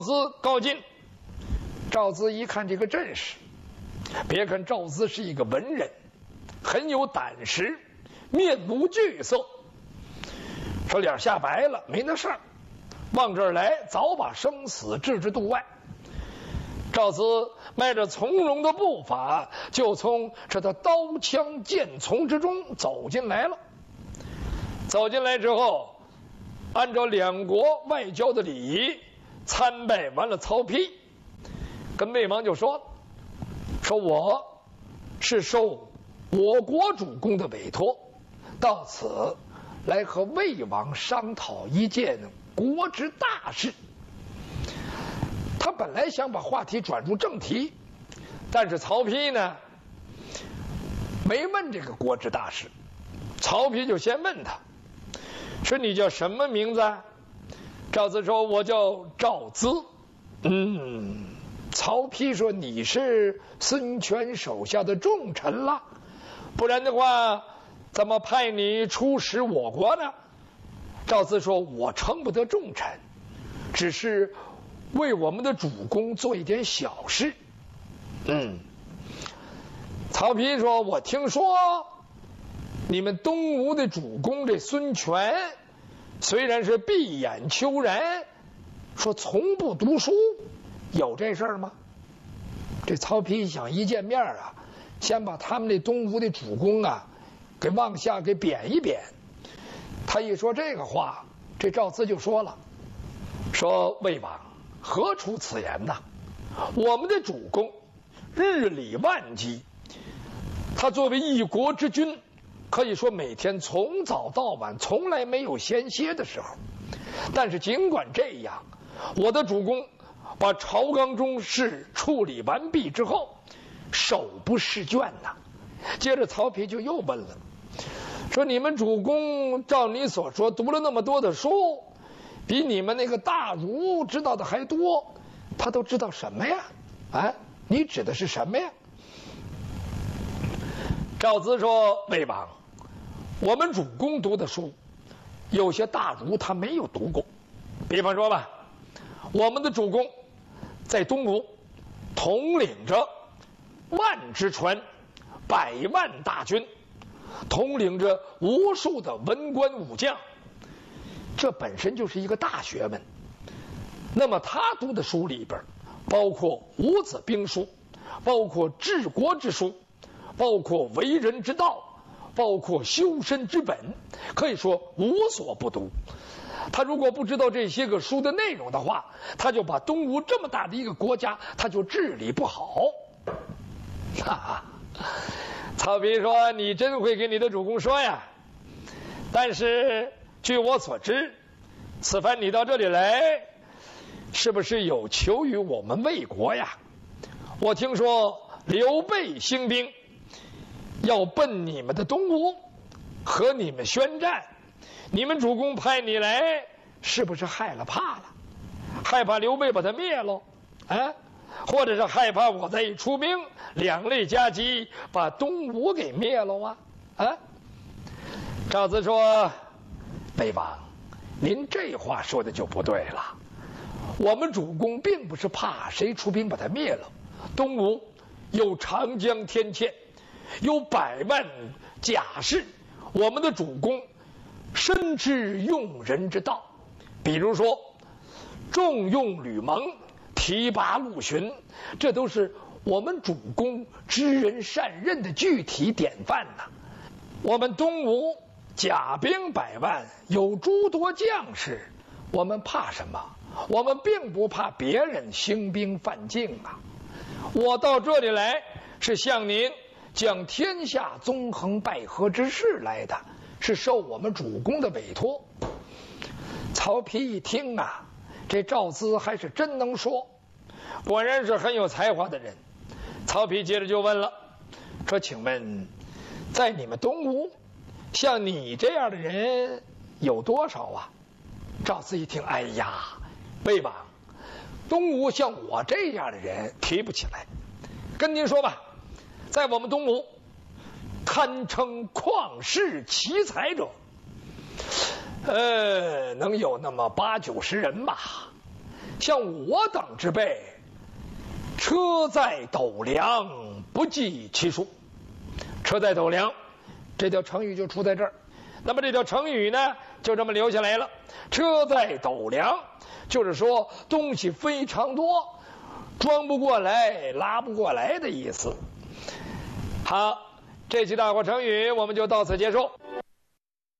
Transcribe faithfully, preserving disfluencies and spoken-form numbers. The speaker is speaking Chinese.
子告进。赵子一看这个阵势，别看赵子是一个文人，很有胆识，面无惧色，说脸吓白了，没那事儿，往这儿来，早把生死置之度外。赵子迈着从容的步伐，就从这的刀枪剑丛之中走进来了。走进来之后，按照两国外交的礼仪，参拜完了曹丕，跟魏王就说：“说我是受我国主公的委托，到此来和魏王商讨一件国之大事。”他本来想把话题转入正题，但是曹丕呢没问这个国之大事。曹丕就先问他说：“你叫什么名字啊？”赵子说：“我叫赵咨。”嗯，曹丕说：“你是孙权手下的重臣了，不然的话怎么派你出使我国呢？”赵咨说：“我称不得重臣，只是为我们的主公做一点小事。”嗯，曹丕说：“我听说你们东吴的主公这孙权，虽然是闭眼求人，说从不读书，有这事儿吗？”这曹丕想一见面啊，先把他们那东吴的主公啊给往下给贬一贬。他一说这个话，这赵咨就说了：“说魏王何出此言呐？我们的主公日理万机，他作为一国之君，可以说每天从早到晚从来没有闲歇的时候。但是尽管这样，我的主公把朝纲中事处理完毕之后，手不释卷呐。”接着曹丕就又问了，说：“你们主公照你所说读了那么多的书，比你们那个大儒知道的还多，他都知道什么呀？啊，你指的是什么呀？”赵咨说：“魏王，我们主公读的书，有些大儒他没有读过。比方说吧，我们的主公在东吴统领着万之船，百万大军，统领着无数的文官武将，这本身就是一个大学问。那么他读的书里边，包括五子兵书，包括治国之书，包括为人之道，包括修身之本，可以说无所不读。他如果不知道这些个书的内容的话，他就把东吴这么大的一个国家，他就治理不好。”哈哈，曹丕说：“你真会给你的主公说呀！但是据我所知，此番你到这里来，是不是有求于我们魏国呀？我听说刘备兴兵，要奔你们的东吴，和你们宣战。你们主公派你来，是不是害了怕了？害怕刘备把他灭了啊？或者是害怕我再一出兵，两肋夹击，把东吴给灭了啊？”啊！赵咨说：“魏王，您这话说的就不对了。我们主公并不是怕谁出兵把他灭了，东吴有长江天堑，有百万甲士，我们的主公深知用人之道，比如说重用吕蒙，提拔陆巡，这都是我们主公知人善任的具体典范呐。我们东吴甲兵百万，有诸多将士，我们怕什么？我们并不怕别人兴兵犯境啊！我到这里来，是向您讲天下纵横捭阖之事来的，是受我们主公的委托。”曹丕一听啊，这赵咨还是真能说，果然是很有才华的人。曹丕接着就问了，说：“请问在你们东吴，像你这样的人有多少啊？”赵咨一听，哎呀，魏王，东吴像我这样的人提不起来。跟您说吧，在我们东吴堪称旷世奇才者，呃，能有那么八九十人吧。 像我等之辈，车载斗量，不计其数。车载斗量，这条成语就出在这儿。那么这条成语呢，就这么留下来了。车载斗量，就是说东西非常多，装不过来，拉不过来的意思。好，这期大话成语我们就到此结束。